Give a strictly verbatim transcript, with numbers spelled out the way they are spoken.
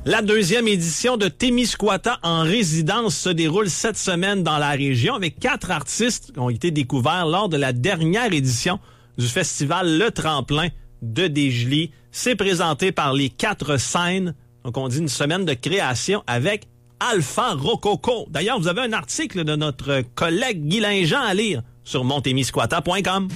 La deuxième édition de Témiscouata en résidence se déroule cette semaine dans la région avec quatre artistes qui ont été découverts lors de la dernière édition du festival Le Tremplin de Desjolies. C'est présenté par les quatre scènes. Donc, on dit une semaine de création avec Alpha Rococo. D'ailleurs, vous avez un article de notre collègue Guy Linjean à lire sur montémiscouata point com.